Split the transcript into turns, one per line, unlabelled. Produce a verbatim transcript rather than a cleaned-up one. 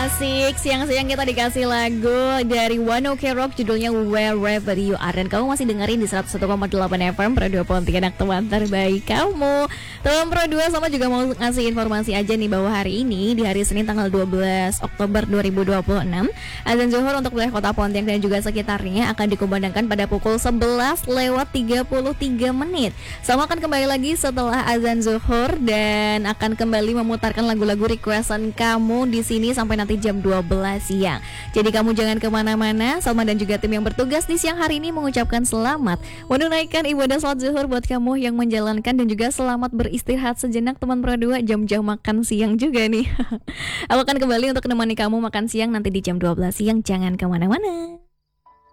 Asik, siang-siang kita dikasih lagu dari One Ok Rock judulnya Wherever You Are. Dan kamu masih dengerin di seratus satu koma delapan F M Pro dua Pontianak, teman terbaik kamu. Teman Pro dua sama juga mau ngasih informasi aja nih bahwa hari ini di hari Senin tanggal dua belas Oktober dua ribu dua puluh enam azan zuhur untuk wilayah kota Pontianak dan juga sekitarnya akan dikumandangkan pada pukul sebelas lewat tiga puluh tiga menit. Sama akan kembali lagi setelah azan zuhur dan akan kembali memutarkan lagu-lagu requestan kamu di sini sampai nanti jam dua belas siang. Jadi kamu jangan kemana-mana. Salma dan juga tim yang bertugas di siang hari ini mengucapkan selamat menunaikan ibadah salat zuhur buat kamu yang menjalankan, dan juga selamat beristirahat sejenak teman Pro dua, jam-jam makan siang juga nih. Aku akan kembali untuk menemani kamu makan siang nanti di jam dua belas siang. Jangan kemana-mana.